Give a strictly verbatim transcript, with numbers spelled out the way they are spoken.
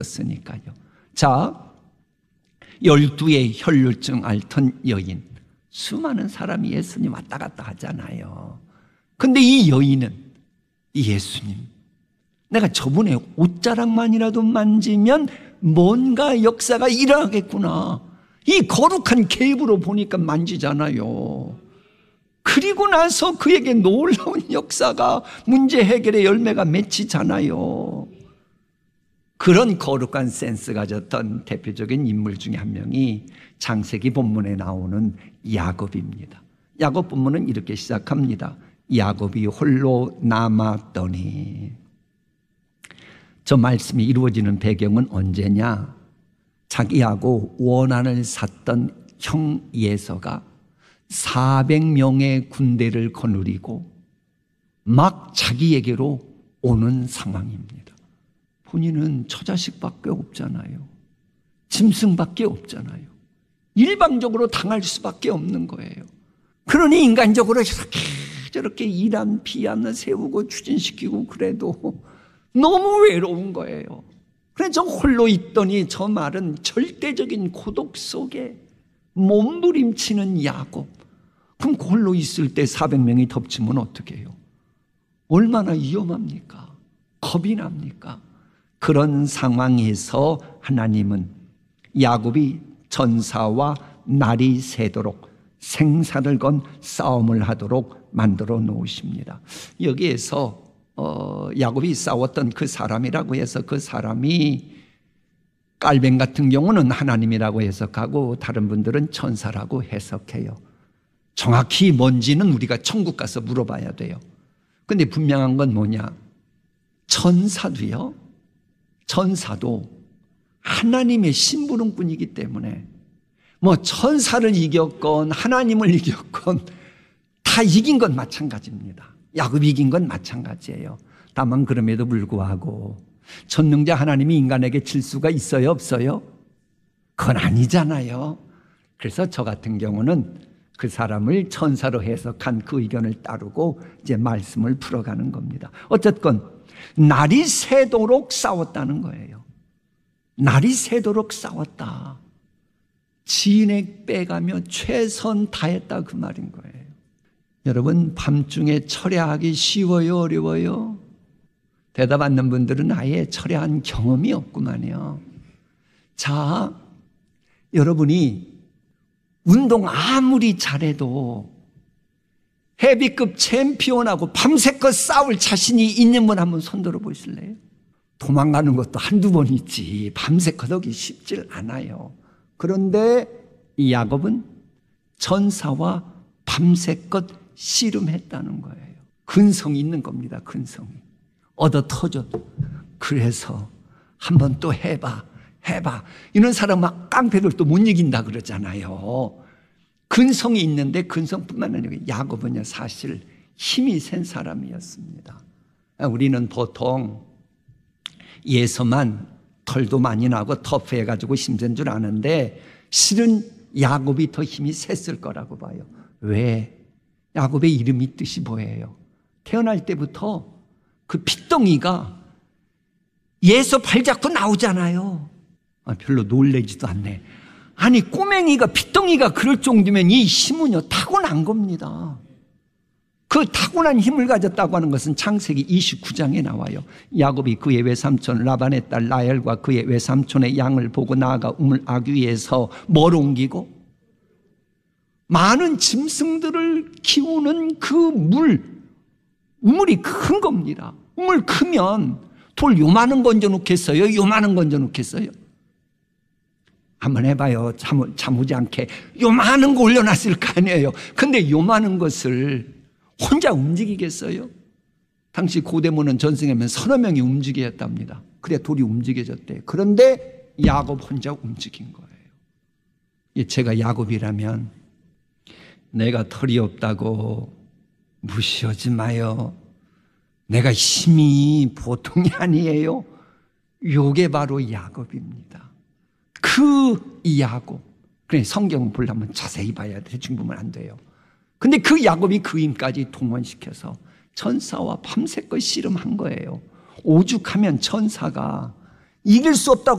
있었으니까요. 자, 열두의 혈루증 앓던 여인, 수많은 사람이 예수님 왔다 갔다 하잖아요. 근데 이 여인은 예수님, 내가 저분의 옷자락만이라도 만지면 뭔가 역사가 일어나겠구나, 이 거룩한 계입으로 보니까 만지잖아요. 그리고 나서 그에게 놀라운 역사가, 문제 해결의 열매가 맺히잖아요. 그런 거룩한 센스 가졌던 대표적인 인물 중에 한 명이 창세기 본문에 나오는 야곱입니다. 야곱 본문은 이렇게 시작합니다. 야곱이 홀로 남았더니. 저 말씀이 이루어지는 배경은 언제냐? 자기하고 원한을 샀던 형 에서가 사백 명의 군대를 거느리고 막 자기에게로 오는 상황입니다. 본인은 처자식밖에 없잖아요. 짐승밖에 없잖아요. 일방적으로 당할 수밖에 없는 거예요. 그러니 인간적으로 저렇게 저렇게 일한 비안 세우고 추진시키고 그래도 너무 외로운 거예요. 그래서 홀로 있더니 저 말은 절대적인 고독 속에 몸부림치는 야곱. 그럼 홀로 있을 때 사백 명이 덮치면 어떻게 해요? 얼마나 위험합니까? 겁이 납니까? 그런 상황에서 하나님은 야곱이 전사와 날이 새도록 생사를 건 싸움을 하도록 만들어 놓으십니다. 여기에서 어, 야곱이 싸웠던 그 사람이라고 해서 그 사람이 깔벤 같은 경우는 하나님이라고 해석하고 다른 분들은 천사라고 해석해요. 정확히 뭔지는 우리가 천국 가서 물어봐야 돼요. 근데 분명한 건 뭐냐? 천사도요, 천사도 하나님의 심부름꾼이기 때문에 뭐 천사를 이겼건 하나님을 이겼건 다 이긴 건 마찬가지입니다. 야곱이 이긴 건 마찬가지예요. 다만 그럼에도 불구하고 전능자 하나님이 인간에게 질 수가 있어요, 없어요? 그건 아니잖아요. 그래서 저 같은 경우는 그 사람을 천사로 해석한 그 의견을 따르고 이제 말씀을 풀어가는 겁니다. 어쨌건 날이 새도록 싸웠다는 거예요. 날이 새도록 싸웠다. 진액 빼가며 최선 다했다, 그 말인 거예요. 여러분, 밤중에 철야하기 쉬워요, 어려워요? 대답 않는 분들은 아예 철야한 경험이 없구만요. 자, 여러분이 운동 아무리 잘해도 헤비급 챔피언하고 밤새껏 싸울 자신이 있는 분 한번 손들어 보실래요? 도망가는 것도 한두 번 있지 밤새껏 하기 쉽질 않아요. 그런데 이 야곱은 전사와 밤새껏 씨름했다는 거예요. 근성이 있는 겁니다. 근성이. 얻어 터져도. 그래서 한번 또 해봐 해봐. 이런 사람 막 깡패들 또 못 이긴다 그러잖아요. 근성이 있는데 근성뿐만 아니라 야곱은요 사실 힘이 센 사람이었습니다. 우리는 보통 예서만 털도 많이 나고 터프해가지고 힘센 줄 아는데 실은 야곱이 더 힘이 셌을 거라고 봐요. 왜? 야곱의 이름이 뜻이 뭐예요? 태어날 때부터 그 핏덩이가 예서 발잡고 나오잖아요. 아, 별로 놀래지도 않네. 아니 꼬맹이가 핏덩이가 그럴 정도면 이 힘은요 타고난 겁니다. 그 타고난 힘을 가졌다고 하는 것은 창세기 이십구 장에 나와요. 야곱이 그의 외삼촌 라반의 딸 라헬과 그의 외삼촌의 양을 보고 나아가 우물 아귀에서 뭘 옮기고 많은 짐승들을 키우는 그 물, 우물이 큰 겁니다. 우물 크면 돌 요만한 건져 놓겠어요? 요만한 건져 놓겠어요? 한번 해봐요. 참, 참우지 않게. 요만한 거 올려놨을 거 아니에요. 근데 요만한 것을 혼자 움직이겠어요? 당시 고대문은 전승하면 서너 명이 움직여야 했답니다. 그래 돌이 움직여졌대요. 그런데 야곱 혼자 움직인 거예요. 제가 야곱이라면 내가 털이 없다고 무시하지 마요. 내가 힘이 보통이 아니에요. 요게 바로 야곱입니다. 그 야곱. 그래 성경을 보려면 자세히 봐야 돼. 대충 보면 안 돼요. 근데 그 야곱이 그 힘까지 동원시켜서 천사와 밤새껏 씨름한 거예요. 오죽하면 천사가 이길 수 없다고